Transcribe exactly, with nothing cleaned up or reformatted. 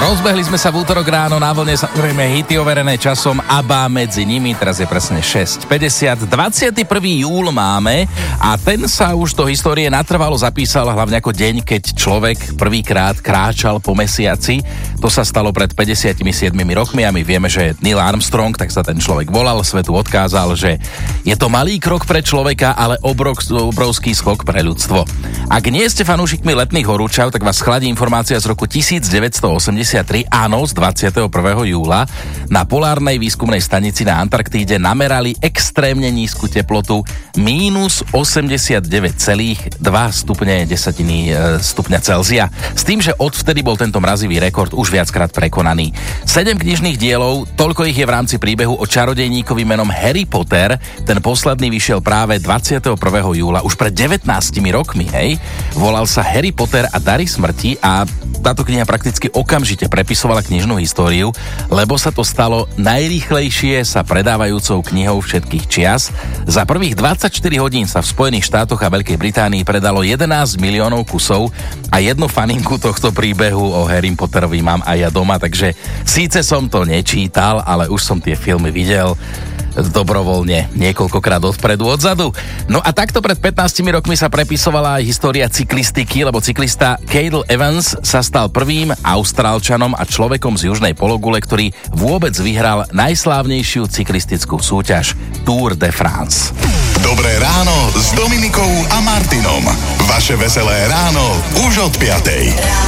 Rozbehli sme sa v útorok ráno, na vlne samozrejme hity overené časom, ABBA medzi nimi, teraz je presne šesť päťdesiat. dvadsiateho prvého júla máme a ten sa už do histórie natrvalo zapísal hlavne ako deň, keď človek prvýkrát kráčal po mesiaci. To sa stalo pred päťdesiatimi siedmimi rokmi a my vieme, že Neil Armstrong, tak sa ten človek volal, svetu odkázal, že je to malý krok pre človeka, ale obrok, obrovský skok pre ľudstvo. Ak nie ste fanúšikmi letných horúčav, tak vás chladí informácia z roku devätnásťstoosemdesiattri, áno, z dvadsiateho prvého júla. Na polárnej výskumnej stanici na Antarktíde namerali extrémne nízku teplotu mínus osemdesiatdeväť celá dva stupne desatiny stupňa Celzia. S tým, že odvtedy bol tento mrazivý rekord už viackrát prekonaný. Sedem knižných dielov, toľko ich je v rámci príbehu o čarodejníkovi menom Harry Potter. Ten posledný vyšiel práve dvadsiateho prvého júla, už pred devätnástimi rokmi, hej. Volal sa Harry Potter a dary smrti a táto kniha prakticky okamžite prepisovala knižnú históriu, lebo sa to stalo najrýchlejšie sa predávajúcou knihou všetkých čias. Za prvých dvadsaťštyri hodín sa v Spojených štátoch a Veľkej Británii predalo jedenásť miliónov kusov a jednu faninku tohto príbehu o Harry Potterovi mám aj ja doma, takže síce som to nečítal, ale už som tie filmy videl dobrovoľne niekoľkokrát odpredu, odzadu. No a takto pred pätnástimi rokmi sa prepisovala aj história cyklistiky, lebo cyklista Cadel Evans sa stal prvým Austrálčanom a človekom z južnej pologule, ktorý vôbec vyhral najslávnejšiu cyklistickú súťaž Tour de France. Dobré ráno s Dominikou a Martinom. Vaše veselé ráno už od piatej.